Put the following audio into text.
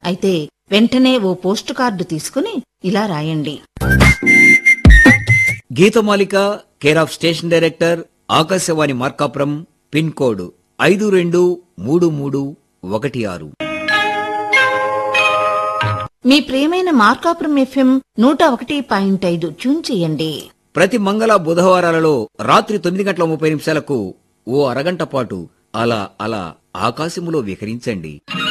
అయితే వెంటనే ఓ post card తీసుకుని ఇలా రాయండి. Geethamalika care of station director Akashvani Markapuram pin code 523316. మీ ప్రియమైన మార్కాపురం FM 101.5 ట్యూన్ చేయండి. ప్రతి మంగళ బుధవారాలలో రాత్రి 9:30 ఓ అరగంట పాటు అలా అలా ఆకాశములో విహరించండి.